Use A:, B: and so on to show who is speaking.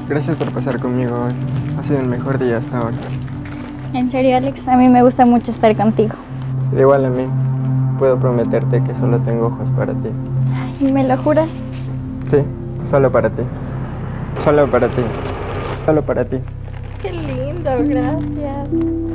A: Gracias por pasar conmigo hoy. Ha sido el mejor día hasta ahora.
B: En serio, Alex, a mí me gusta mucho estar contigo.
A: Igual a mí. Puedo prometerte que solo tengo ojos para ti.
B: ¿Y me lo juras?
A: Sí, solo para ti. Solo para ti. Solo para ti.
B: Qué lindo, gracias.